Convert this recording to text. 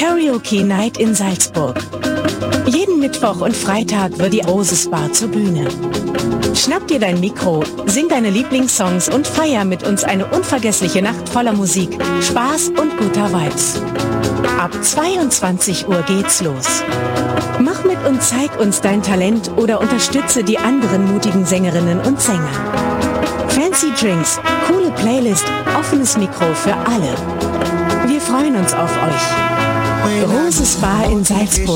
Karaoke Night in Salzburg. Jeden Mittwoch und Freitag wird die Roses Bar zur Bühne. Schnapp dir dein Mikro, sing deine Lieblingssongs und feier mit uns eine unvergessliche Nacht voller Musik, Spaß und guter Vibes. Ab 22 Uhr geht's los. Mach mit und zeig uns dein Talent oder unterstütze die anderen mutigen Sängerinnen und Sänger. Fancy Drinks, coole Playlist, offenes Mikro für alle. Wir freuen uns auf euch. Roses Bar in Salzburg.